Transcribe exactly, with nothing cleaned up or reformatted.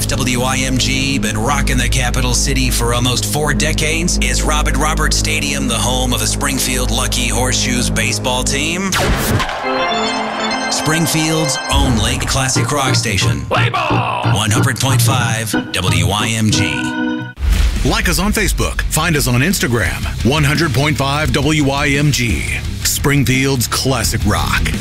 F W I M G, been rocking the capital city for almost four decades? Is Robert Roberts Stadium the home of the Springfield Lucky Horseshoes baseball team? Springfield's only classic rock station. Play ball! one hundred point five W I M G. Like us on Facebook. Find us on Instagram. one hundred point five W I M G. Springfield's classic rock.